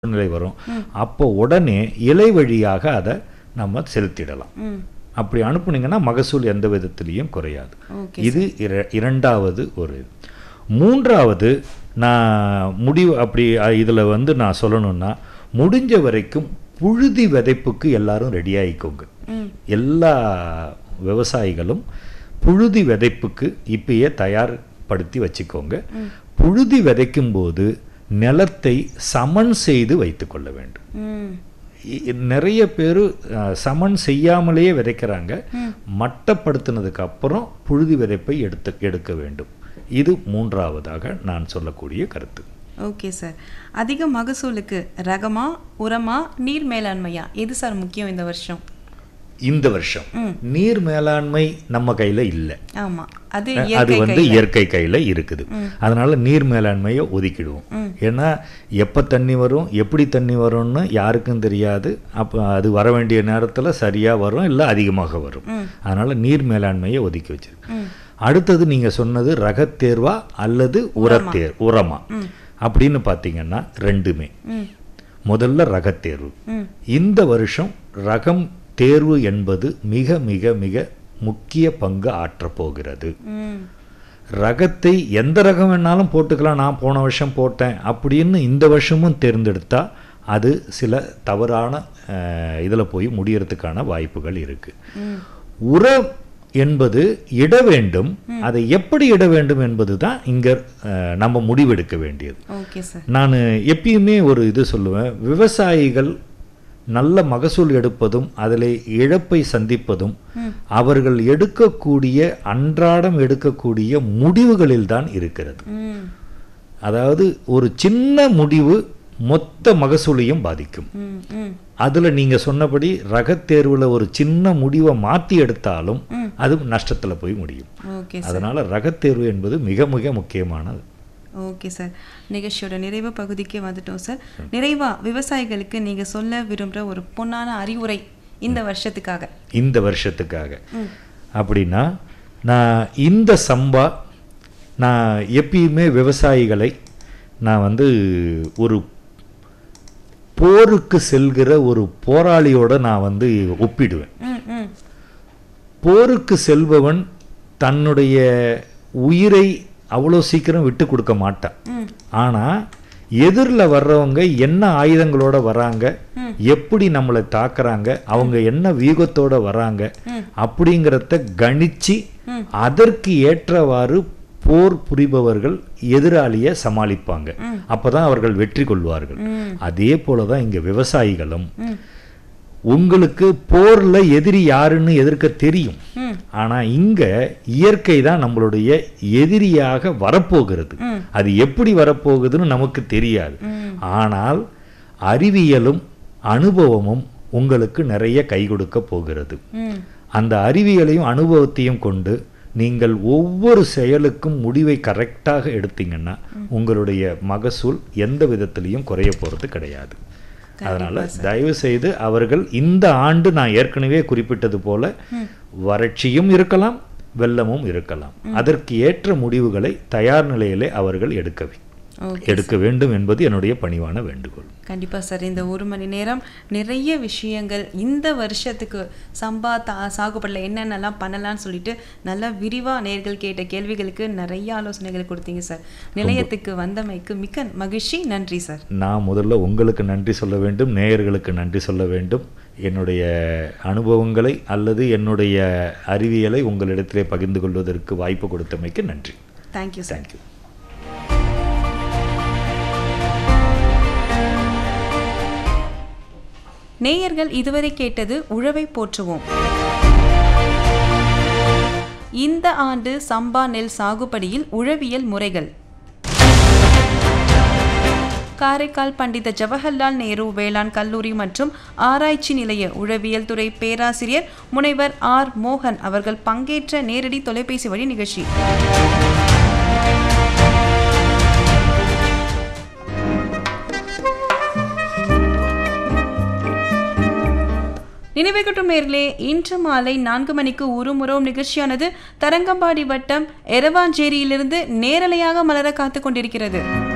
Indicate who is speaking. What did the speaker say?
Speaker 1: நிலை வரும். அப்போ உடனே இலை வழியாக அதை நம்ம செலுத்திடலாம். அப்படி அனுப்புனீங்கன்னா மகசூல் எந்த விதத்திலையும் குறையாது. இது இரண்டாவது ஒரு. மூன்றாவது நான் முடிவு அப்படி இதில் நான் சொல்லணும்னா, முடிஞ்ச வரைக்கும் புழுதி விதைப்புக்கு எல்லாரும் ரெடி ஆகிக்கோங்க. எல்லா விவசாயிகளும் புழுதி விதைப்புக்கு இப்பயே தயார்படுத்தி வச்சுக்கோங்க. புழுதி விதைக்கும் போது நிலத்தை சமன் செய்து வைத்து கொள்ள வேண்டும். நிறைய பேர் சமன் செய்யாமலேயே விதைக்கிறாங்க. மட்டப்படுத்தினதுக்கு அப்புறம் புழுதி விதைப்பை எடுக்க வேண்டும். இது மூன்றாவதாக நான் சொல்லக்கூடிய கருத்து.
Speaker 2: Okay sir. அதிக மகசூலுக்கு ரகமா, உரமா, நீர் மேலாண்மையா, எது சார் முக்கியம் இந்த வருஷம்?
Speaker 1: இந்த வருஷம் நீர் மேலாண்மை நம்ம கையில் இல்லை.
Speaker 2: ஆமா, அது
Speaker 1: இயற்கை கையில் இருக்குது. அதனால நீர் மேலாண்மையை ஒதுக்கிடுவோம். ஏன்னா எப்போ தண்ணி வரும், எப்படி தண்ணி வரும்னு யாருக்கும் தெரியாது. அப்போ அது வர வேண்டிய நேரத்தில் சரியாக வரும், இல்லை அதிகமாக வரும். அதனால நீர் மேலாண்மையை ஒதுக்கி வச்சிருக்கு. அடுத்தது நீங்கள் சொன்னது ரகத்தேர்வா அல்லது உரமா அப்படின்னு பார்த்தீங்கன்னா ரெண்டுமே. முதல்ல ரகத்தேர்வு. இந்த வருஷம் ரகம் தேர்வு என்பது மிக மிக மிக முக்கிய பங்கு ஆற்றப்போகிறது. ரகத்தை எந்த ரகம் வேணாலும் போட்டுக்கலாம், நான் போன வருஷம் போட்டேன் அப்படின்னு இந்த வருஷமும் தேர்ந்தெடுத்தா அது சில தவறான இதில் போய் முடியறதுக்கான வாய்ப்புகள் இருக்கு. உரம் என்பது இட வேண்டும். அதை எப்படி இட வேண்டும் என்பது தான் இங்கே நம்ம முடிவெடுக்க வேண்டியது. நான் எப்பயுமே ஒரு இது சொல்லுவேன், விவசாயிகள் நல்ல மகசூல் எடுப்பதும் அதில் இழப்பை சந்திப்பதும் அவர்கள் அன்றாடம் எடுக்கக்கூடிய முடிவுகளில் தான் இருக்கிறது. அதாவது ஒரு சின்ன முடிவு மொத்த மகசூலையும் பாதிக்கும். அதுல நீங்க சொன்னபடி ரகத்தேர்வுல ஒரு சின்ன முடிவை மாற்றி எடுத்தாலும் அது நஷ்டத்துல போய் முடியும். அதனால ரகத்தேர்வு என்பது மிக மிக முக்கியமானது.
Speaker 2: Okay sir. நிகழ்ச்சியோட நிறைவு பகுதிக்கு வந்துட்டோம் சார். நிறைவா விவசாயிகளுக்கு நீங்க சொல்ல விரும்புகிற ஒரு பொன்னான அறிவுரை இந்த வருஷத்துக்காக அப்படின்னா, நான் இந்த சம்பா நான் எப்பயுமே விவசாயிகளை நான் ஒரு போருக்கு செல்கிற ஒரு போராளியோட நான் ஒப்பிடுவேன். போருக்கு செல்பவன் தன்னுடைய உயிரை அவ்வளோ சீக்கிரம் விட்டு கொடுக்க மாட்டான். ஆனால் எதிரில் வர்றவங்க என்ன ஆயுதங்களோட வராங்க, எப்படி நம்மளை தாக்குறாங்க, அவங்க என்ன வியூகத்தோட வராங்க அப்படிங்கிறத கணிச்சு அதற்கு ஏற்றவாறு போர் புரிபவர்கள் எதிராளியை சமாளிப்பாங்க. அப்பதான் அவர்கள் வெற்றி கொள்வார்கள். அதே போலதான் இங்க விவசாயிகளும், உங்களுக்கு போர்ல எதிரி யாருன்னு எதிர்க்க தெரியும். ஆனா இங்க இயற்கை தான் நம்மளுடைய எதிரியாக வரப்போகிறது. அது எப்படி வரப்போகுதுன்னு நமக்கு தெரியாது. ஆனால் அறிவியலும் அனுபவமும் உங்களுக்கு நிறைய கை கொடுக்க போகிறது. அந்த அறிவியலையும் அனுபவத்தையும் கொண்டு நீங்கள் ஒவ்வொரு செயலுக்கும் முடிவை கரெக்டாக எடுத்தீங்கன்னா உங்களுடைய மகசூல் எந்த விதத்திலையும் குறைய போறது கிடையாது. அதனால தயவு செய்து அவர்கள் இந்த ஆண்டு நான் ஏற்கனவே குறிப்பிட்டது போல வறட்சியும் இருக்கலாம், வெள்ளமும் இருக்கலாம். அதற்கு ஏற்ற முடிவுகளை தயார் நிலையிலே அவர்கள் எடுக்க வேண்டும் என்பது என்னுடைய பணிவான வேண்டுகோள். கண்டிப்பா சார். இந்த 1 மணி நேரம் நிறைய விஷயங்கள் இந்த வருஷத்துக்கு சம்பா சாகுபடியில் என்னென்னலாம் பண்ணலாம்னு சொல்லிட்டு நல்லா விரிவா நேர்கள் கேட்ட கேள்விகளுக்கு நிறைய ஆலோசனைகள் கொடுத்தீங்க சார். நிலையத்துக்கு வந்தமைக்கு மிக்க மகிழ்ச்சி. நன்றி சார்.
Speaker 1: நான் முதல்ல உங்களுக்கு நன்றி சொல்ல வேண்டும், நேயர்களுக்கு நன்றி சொல்ல வேண்டும். என்னுடைய அனுபவங்களை அல்லது என்னுடைய அறிவியலை உங்களிடத்திலே பகிர்ந்து கொள்வதற்கு வாய்ப்பு கொடுத்தமைக்கு நன்றி.
Speaker 2: Thank you sir.
Speaker 1: தேங்க்யூ.
Speaker 2: நேயர்கள் இதுவரை கேட்டது உழவை போற்றுவோம். இந்த ஆண்டு சம்பா நெல் சாகுபடியில் உழவியல் முறைகள். காரைக்கால் பண்டித ஜவஹர்லால் நேரு வேளாண் கல்லூரி மற்றும் ஆராய்ச்சி நிலைய உழவியல் துறை பேராசிரியர் முனைவர் ஆர் மோகன் அவர்கள் பங்கேற்ற நேரடி தொலைபேசி வழி நிகழ்ச்சி. நினைவுகட்டும் நேர்களே, இன்று மாலை 4 மணிக்கு உருமுறோம் நிகழ்ச்சியானது தரங்கம்பாடி வட்டம் எரவாஞ்சேரியிலிருந்து நேரலையாக மலர காத்து கொண்டிருக்கிறது.